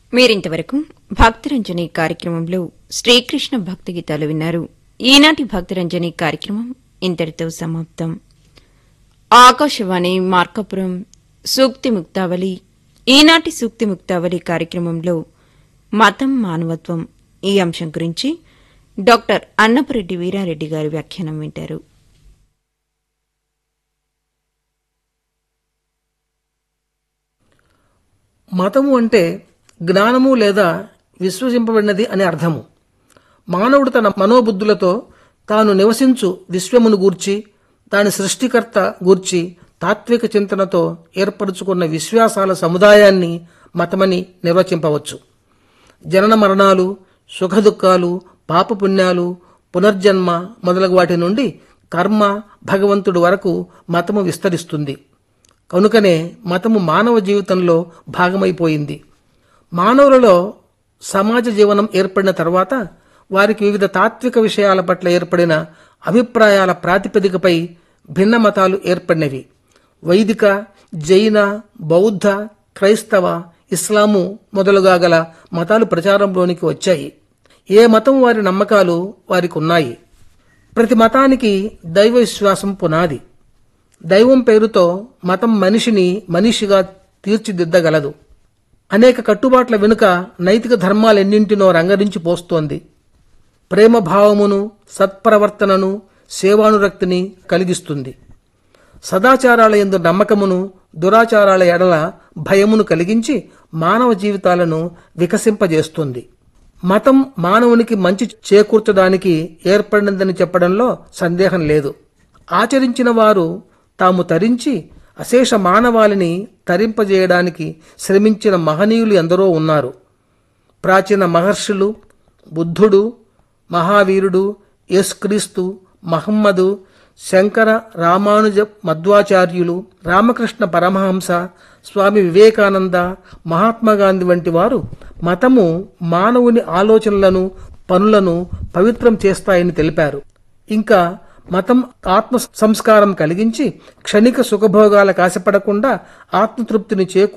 మీరింతవరకు భక్తరంజని కార్యక్రమంలో శ్రీకృష్ణ భక్తి గీతాలు విన్నారు. ఈనాటి భక్తరంజని కార్యక్రమం ఇంతటితో సమాప్తం. ఆకాశవాణి మార్కాపురం సూక్తి ముక్తావళి. ఈనాటి సూక్తి ముక్తావళి కార్యక్రమంలో మతం మానవత్వం ఈ అంశం గురించి డాక్టర్ అన్నపురెడ్డి వీరారెడ్డి గారి వ్యాఖ్యానం వింటారు. మతము అంటే జ్ఞానము లేదా విశ్వసింపబడినది అని అర్థము. మానవుడు తన మనోబుద్ధులతో తాను నివసించు విశ్వమును గూర్చి, దాని సృష్టికర్త గూర్చి తాత్విక చింతనతో ఏర్పరచుకున్న విశ్వాసాల సముదాయాన్ని మతమని నిర్వచింపవచ్చు. జనన మరణాలు, సుఖదుఖాలు, పాపపుణ్యాలు, పునర్జన్మ మొదలగు వాటి నుండి కర్మ, భగవంతుడు వరకు మతము విస్తరిస్తుంది. కనుకనే మతము మానవ జీవితంలో భాగమైపోయింది. మానవులలో సమాజ జీవనం ఏర్పడిన తర్వాత వారికి వివిధ తాత్విక విషయాల పట్ల ఏర్పడిన అభిప్రాయాల ప్రాతిపదికపై భిన్న మతాలు ఏర్పడినవి. వైదిక, జైన, బౌద్ధ, క్రైస్తవ, ఇస్లాము మొదలుగా గల మతాలు ప్రచారంలోనికి వచ్చాయి. ఏ మతం వారి నమ్మకాలు వారికి ఉన్నాయి. ప్రతి మతానికి దైవ విశ్వాసం పునాది. దైవం పేరుతో మతం మనిషిని మనిషిగా తీర్చిదిద్దగలదు. అనేక కట్టుబాట్ల వెనుక నైతిక ధర్మాలెన్నింటినో రంగరించి పోస్తోంది. ప్రేమభావమును, సత్ప్రవర్తనను, సేవానురక్తిని కలిగిస్తుంది. సదాచారాల యందు నమ్మకమును, దురాచారాల ఎడల భయమును కలిగించి మానవ జీవితాలను వికసింపజేస్తుంది. మతం మానవునికి మంచి చేకూర్చడానికి ఏర్పడినదని చెప్పడంలో సందేహం లేదు. ఆచరించిన వారు తాము తరించి అశేష మానవాళిని తరింపజేయడానికి శ్రమించిన మహనీయులు ఎందరో ఉన్నారు. ప్రాచీన మహర్షులు, బుద్ధుడు, మహావీరుడు, యేసుక్రీస్తు, మహమ్మదు, శంకర, రామానుజ, మధ్వాచార్యులు, రామకృష్ణ పరమహంస, స్వామి వివేకానంద, మహాత్మాగాంధీ వంటి వారు మతము మానవుని ఆలోచనలను, పనులను పవిత్రం చేస్తాయని తెలిపారు. ఇంకా మతం ఆత్మ సంస్కారం కలిగించి క్షణిక సుఖభోగాలకు ఆశపడకుండా ఆత్మతృప్తిని